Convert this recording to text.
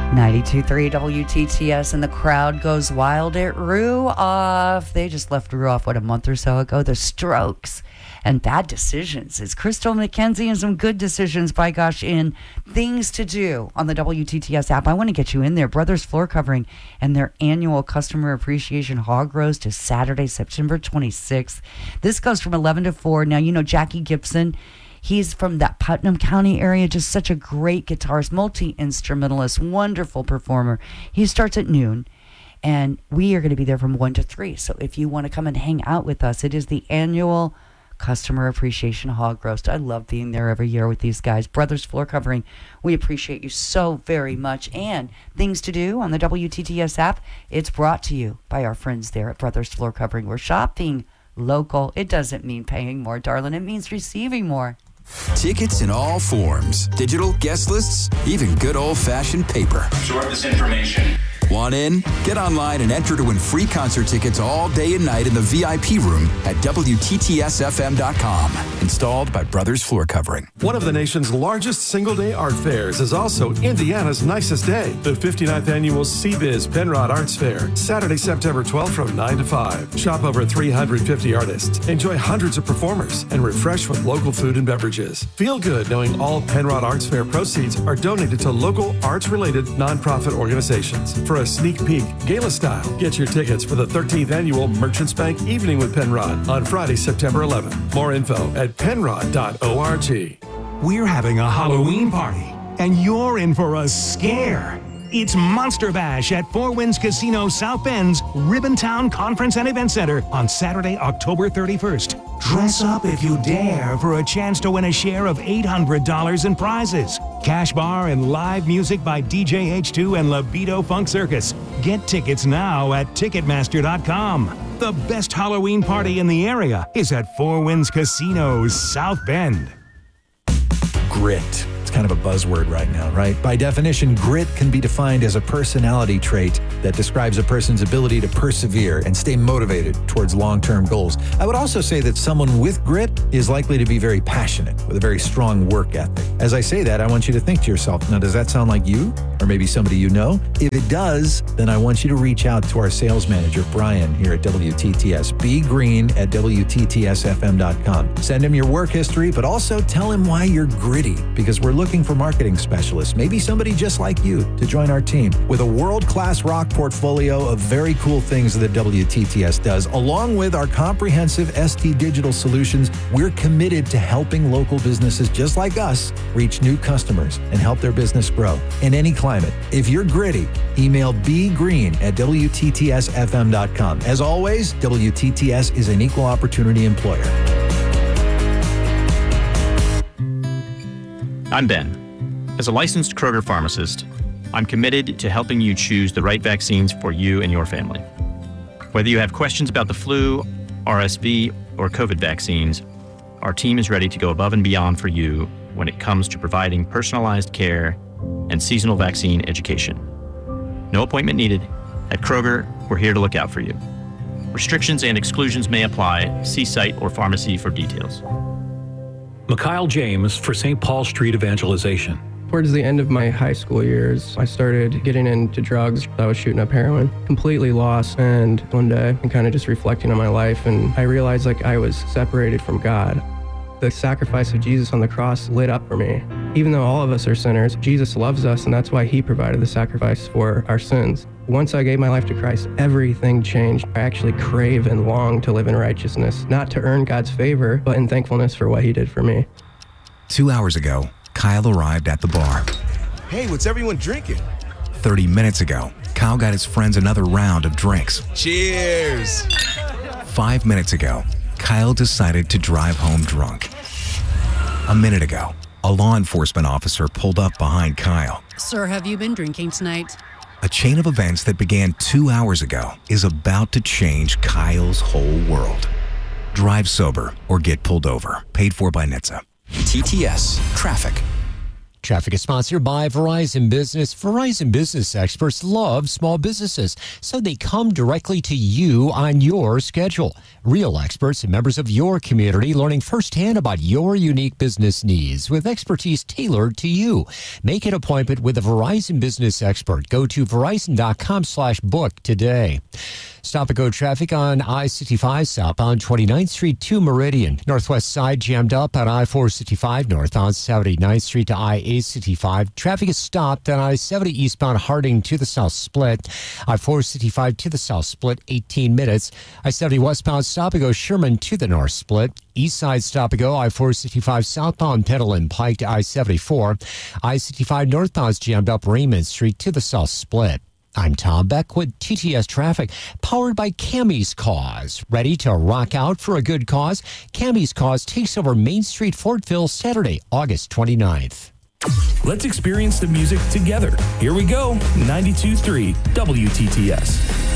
92.3 WTTS, and the crowd goes wild at Ruoff. They just left Ruoff, a month or so ago? The Strokes and Bad Decisions. It's Crystal McKenzie and some good decisions, by gosh, in things to do on the WTTS app. I want to get you in there. Brothers Floor Covering and their annual Customer Appreciation Hog Roast is Saturday, September 26th. This goes from 11 to 4. Now, you know Jackie Gibson. He's from that Putnam County area, just such a great guitarist, multi-instrumentalist, wonderful performer. He starts at noon, and we are going to be there from 1 to 3. So if you want to come and hang out with us, it is the annual Customer Appreciation Hog Roast. I love being there every year with these guys. Brothers Floor Covering, we appreciate you so very much. And things to do on the WTTS app, it's brought to you by our friends there at Brothers Floor Covering. We're shopping local. It doesn't mean paying more, darling. It means receiving more. Tickets in all forms, digital, guest lists, even good old-fashioned paper. Absorb this information. Want in? Get online and enter to win free concert tickets all day and night in the VIP room at WTTSFM.com. Installed by Brothers Floor Covering. One of the nation's largest single-day art fairs is also Indiana's nicest day. The 59th Annual CBiz Penrod Arts Fair, Saturday, September 12th from 9 to 5. Shop over 350 artists, enjoy hundreds of performers, and refresh with local food and beverages. Feel good knowing all Penrod Arts Fair proceeds are donated to local arts-related nonprofit organizations. For a sneak peek, gala style, get your tickets for the 13th Annual Merchants Bank Evening with Penrod on Friday, September 11th. More info at penrod.org. We're having a Halloween party, and you're in for a scare. It's Monster Bash at Four Winds Casino South Bend's Ribbontown Conference and Event Center on Saturday, October 31st. Dress up if you dare for a chance to win a share of $800 in prizes. Cash bar and live music by DJ H2 and Libido Funk Circus. Get tickets now at Ticketmaster.com. The best Halloween party in the area is at Four Winds Casino South Bend. Grit. It's kind of a buzzword right now, right? By definition, grit can be defined as a personality trait that describes a person's ability to persevere and stay motivated towards long-term goals. I would also say that someone with grit is likely to be very passionate with a very strong work ethic. As I say that, I want you to think to yourself, now, does that sound like you? Or maybe somebody you know? If it does, then I want you to reach out to our sales manager, Brian, here at WTTS. Be green at WTTSFM.com. Send him your work history, but also tell him why you're gritty, because we're looking for marketing specialists, maybe somebody just like you, to join our team. With a world-class rock portfolio of very cool things that WTTS does, along with our comprehensive ST Digital solutions, we're committed to helping local businesses just like us reach new customers and help their business grow in any climate. If you're gritty, email bgreen@WTTSFM.com. As always, WTTS is an equal opportunity employer. I'm Ben. As a licensed Kroger pharmacist, I'm committed to helping you choose the right vaccines for you and your family. Whether you have questions about the flu, RSV, or COVID vaccines, our team is ready to go above and beyond for you when it comes to providing personalized care and seasonal vaccine education. No appointment needed. At Kroger, we're here to look out for you. Restrictions and exclusions may apply. See site or pharmacy for details. Mikhail James for St. Paul Street Evangelization. Towards the end of my high school years, I started getting into drugs. I was shooting up heroin, completely lost. And one day, I'm kind of just reflecting on my life, and I realized like I was separated from God. The sacrifice of Jesus on the cross lit up for me. Even though all of us are sinners, Jesus loves us, and that's why he provided the sacrifice for our sins. Once I gave my life to Christ, everything changed. I actually crave and long to live in righteousness, not to earn God's favor, but in thankfulness for what he did for me. 2 hours ago, Kyle arrived at the bar. Hey, what's everyone drinking? 30 minutes ago, Kyle got his friends another round of drinks. Cheers! 5 minutes ago, Kyle decided to drive home drunk. A minute ago, a law enforcement officer pulled up behind Kyle. Sir, have you been drinking tonight? A chain of events that began 2 hours ago is about to change Kyle's whole world. Drive sober or get pulled over. Paid for by NHTSA. TTS Traffic. Traffic is sponsored by Verizon Business. Verizon Business experts love small businesses, so they come directly to you on your schedule. Real experts and members of your community learning firsthand about your unique business needs with expertise tailored to you. Make an appointment with a Verizon Business expert. Go to verizon.com/book today. Stop and go traffic on I-65 southbound 29th Street to Meridian. Northwest side jammed up on I-465 north on 79th Street to I-865. Traffic is stopped on I-70 eastbound Harding to the South Split. I-465 to the South Split, 18 minutes. I-70 westbound stop and go Sherman to the North Split. East side stop and go I-465 southbound Petalin Pike to I-74. I-65 northbound jammed up Raymond Street to the South Split. I'm Tom Beck with TTS Traffic, powered by Cammie's Cause. Ready to rock out for a good cause? Cammie's Cause takes over Main Street, Fortville, Saturday, August 29th. Let's experience the music together. Here we go, 92.3 WTTS.